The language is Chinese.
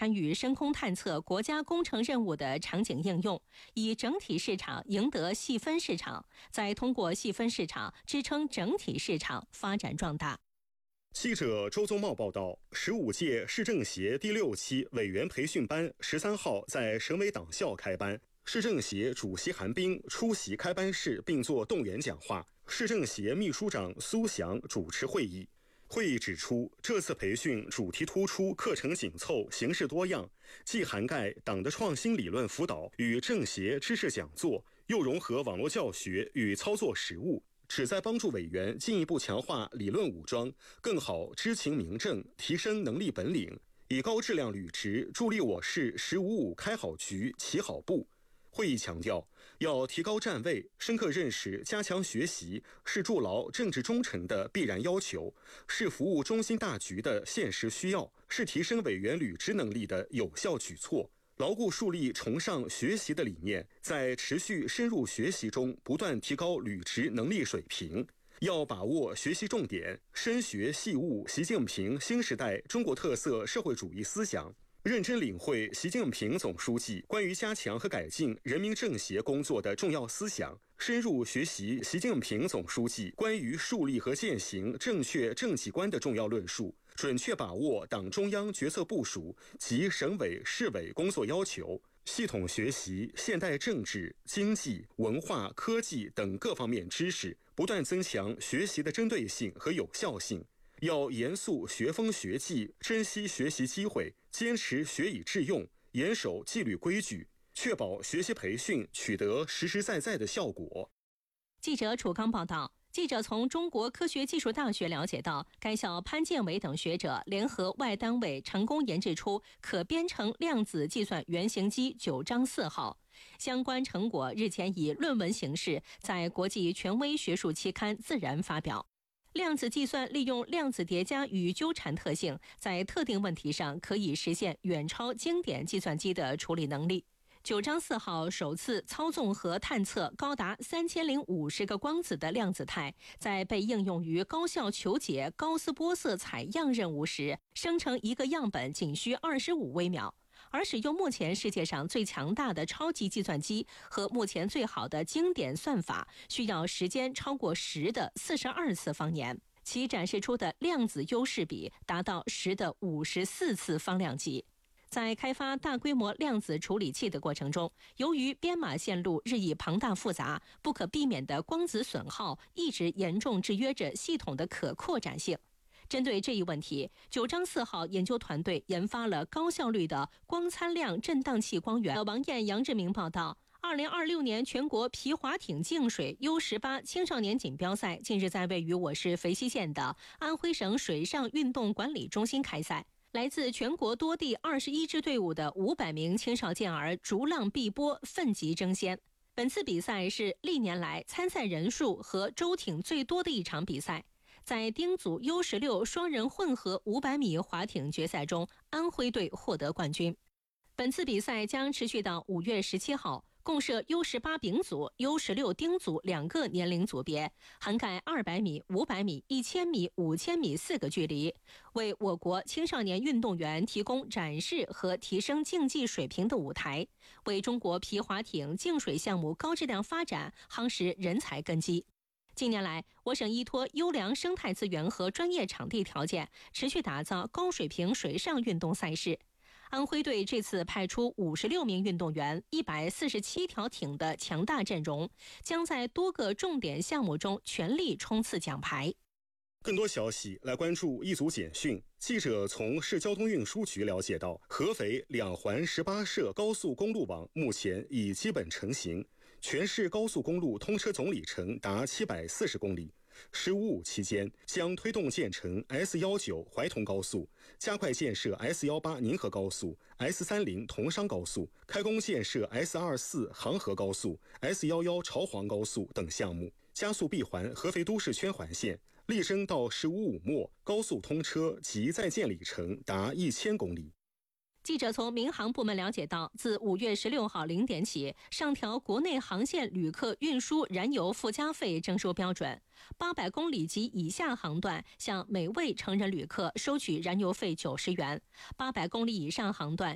参与深空探测国家工程任务的场景应用，以整体市场赢得细分市场，再通过细分市场支撑整体市场发展壮大。 记者周宗茂报道，15届市政协第6期委员培训班13号在省委党校开班，市政协主席韩冰出席开班式并作动员讲话，市政协秘书长苏翔主持会议。会议指出，这次培训主题突出，课程紧凑，形式多样，既涵盖党的创新理论辅导与政协知识讲座，又融合网络教学与操作实务，旨在帮助委员进一步强化理论武装，更好知情明政，提升能力本领，以高质量履职助力我市“1055”开好局、起好步。会议强调，要提高站位，深刻认识加强学习是筑牢政治忠诚的必然要求，是服务中心大局的现实需要，是提升委员履职能力的有效举措。牢固树立崇尚学习的理念，在持续深入学习中不断提高履职能力水平。要把握学习重点，深学细悟习近平新时代中国特色社会主义思想，认真领会习近平总书记关于加强和改进人民政协工作的重要思想，深入学习习近平总书记关于树立和践行正确政绩观的重要论述，准确把握党中央决策部署及省委市委工作要求，系统学习现代政治、经济、文化、科技等各方面知识，不断增强学习的针对性和有效性。要严肃学风学纪，珍惜学习机会，坚持学以致用，严守纪律规矩，确保学习培训取得实实在在的效果。 记者楚刚报道，记者从中国科学技术大学了解到，该校潘建伟等学者联合外单位成功研制出可编程量子计算原型机9章4号，相关成果日前以论文形式在国际权威学术期刊《自然》发表。量子计算利用量子叠加与纠缠特性，在特定问题上可以实现远超经典计算机的处理能力。9章4号首次操纵和探测高达3050个光子的量子态，在被应用于高效求解高斯波色彩样任务时，生成一个样本仅需25微秒。而使用目前世界上最强大的超级计算机和目前最好的经典算法，需要时间超过10的42次方年，其展示出的量子优势比达到10的54次方量级。在开发大规模量子处理器的过程中，由于编码线路日益庞大复杂，不可避免的光子损耗一直严重制约着系统的可扩展性。针对这一问题，9章4号研究团队研发了高效率的光参量振荡器光源。王艳、杨志明报道，2026年全国皮划艇净水 U18 青少年锦标赛近日在位于我市肥西县的安徽省水上运动管理中心开赛。来自全国多地21支队伍的500名青少健儿逐浪碧波，奋楫争先。本次比赛是历年来参赛人数和舟艇最多的一场比赛。在丁组 U16 双人混合500米划艇决赛中，安徽队获得冠军。本次比赛将持续到5月17号，共设 U18 丙组、U16 丁组2个年龄组别，涵盖200米、500米、1000米、5000米4个距离，为我国青少年运动员提供展示和提升竞技水平的舞台，为中国皮划艇净水项目高质量发展夯实人才根基。近年来，我省依托优良生态资源和专业场地条件，持续打造高水平水上运动赛事。安徽队这次派出56名运动员、147条艇的强大阵容，将在多个重点项目中全力冲刺奖牌。 更多消息来关注一组简讯。记者从市交通运输局了解到，合肥2环18涉高速公路网目前已基本成型，全市高速公路通车总里程达740公里。15.5期间将推动建成 S19 怀同高速，加快建设 S18 宁河高速、S30 同商高速，开工建设 S24 杭河高速、S11 朝黄高速等项目，加速闭环合肥都市圈环线，力争到15.5末高速通车及在建里程达1000公里。 记者从民航部门了解到，自5月16号0点起，上调国内航线旅客运输燃油附加费征收标准，800公里及以下航段向每位成人旅客收取燃油费90元，800公里以上航段